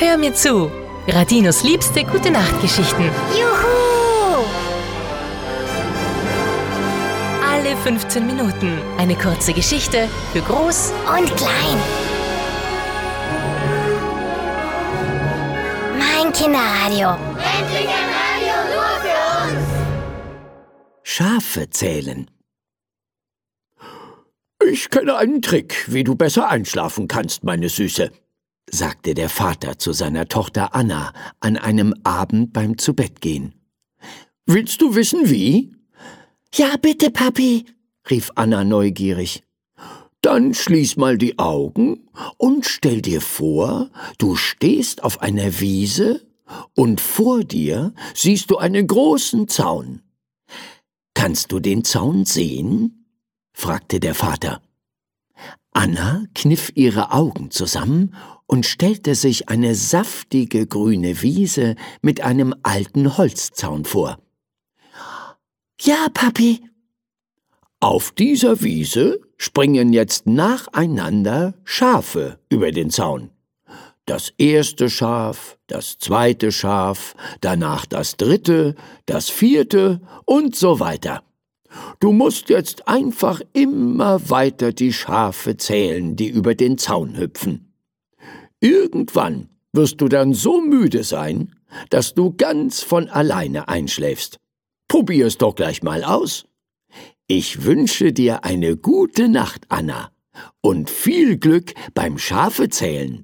Hör mir zu. Radinos liebste Gute-Nacht-Geschichten. Juhu! Alle 15 Minuten eine kurze Geschichte für Groß Und klein. Mein Kinderradio. Endlich ein Radio nur für uns! Schafe zählen. Ich kenne einen Trick, wie du besser einschlafen kannst, meine Süße, sagte der Vater zu seiner Tochter Anna an einem Abend beim Zubettgehen. Willst du wissen, wie? Ja, bitte, Papi, rief Anna neugierig. Dann schließ mal die Augen und stell dir vor, du stehst auf einer Wiese und vor dir siehst du einen großen Zaun. Kannst du den Zaun sehen? Fragte der Vater. Anna kniff ihre Augen zusammen und stellte sich eine saftige grüne Wiese mit einem alten Holzzaun vor. Ja, Papi. Auf dieser Wiese springen jetzt nacheinander Schafe über den Zaun. Das erste Schaf, das zweite Schaf, danach das dritte, das vierte und so weiter. Du musst jetzt einfach immer weiter die Schafe zählen, die über den Zaun hüpfen. Irgendwann wirst du dann so müde sein, dass du ganz von alleine einschläfst. Probier es doch gleich mal aus. Ich wünsche dir eine gute Nacht, Anna, und viel Glück beim Schafezählen.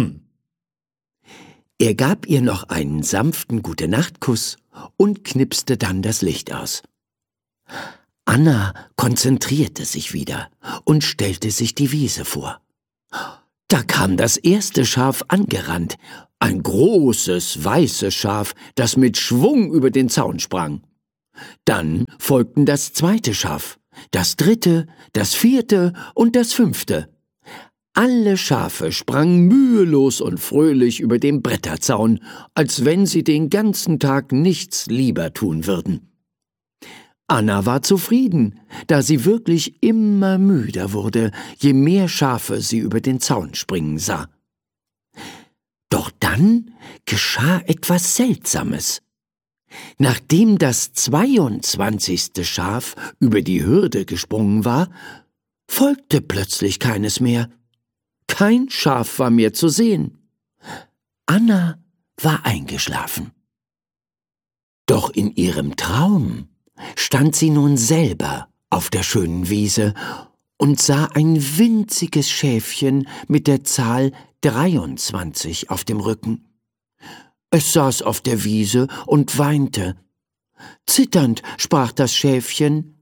Er gab ihr noch einen sanften Gute-Nacht-Kuss und knipste dann das Licht aus. Anna konzentrierte sich wieder und stellte sich die Wiese vor. Da kam das erste Schaf angerannt, ein großes, weißes Schaf, das mit Schwung über den Zaun sprang. Dann folgten das zweite Schaf, das dritte, das vierte und das fünfte. Alle Schafe sprangen mühelos und fröhlich über den Bretterzaun, als wenn sie den ganzen Tag nichts lieber tun würden. Anna war zufrieden, da sie wirklich immer müder wurde, je mehr Schafe sie über den Zaun springen sah. Doch dann geschah etwas Seltsames. Nachdem das 22. Schaf über die Hürde gesprungen war, folgte plötzlich keines mehr. Kein Schaf war mehr zu sehen. Anna war eingeschlafen. Doch in ihrem Traum stand sie nun selber auf der schönen Wiese und sah ein winziges Schäfchen mit der Zahl 23 auf dem Rücken. Es saß auf der Wiese und weinte. Zitternd sprach das Schäfchen: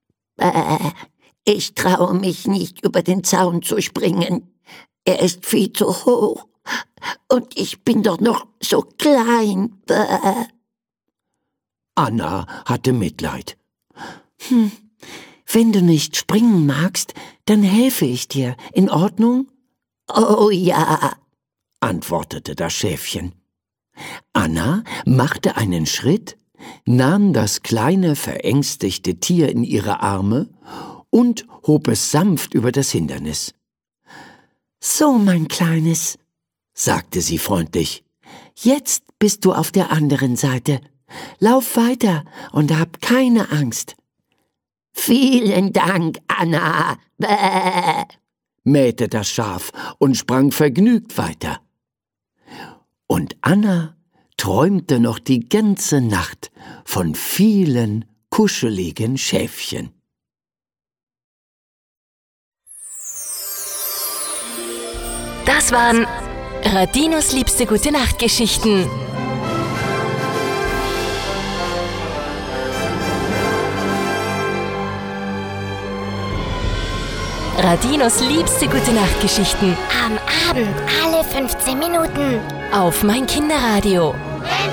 Ich traue mich nicht, über den Zaun zu springen. Er ist viel zu hoch. Und ich bin doch noch so klein. Anna hatte Mitleid. Wenn du nicht springen magst, dann helfe ich dir. In Ordnung? Oh ja, antwortete das Schäfchen. Anna machte einen Schritt, nahm das kleine, verängstigte Tier in ihre Arme und hob es sanft über das Hindernis. So, mein Kleines, sagte sie freundlich. Jetzt bist du auf der anderen Seite. Lauf weiter und hab keine Angst. Vielen Dank, Anna, mähte das Schaf und sprang vergnügt weiter. Und Anna träumte noch die ganze Nacht von vielen kuscheligen Schäfchen. Das waren Radinos liebste Gute-Nacht-Geschichten. Radinos liebste Gute-Nacht-Geschichten. am Abend alle 15 Minuten. Auf mein Kinderradio.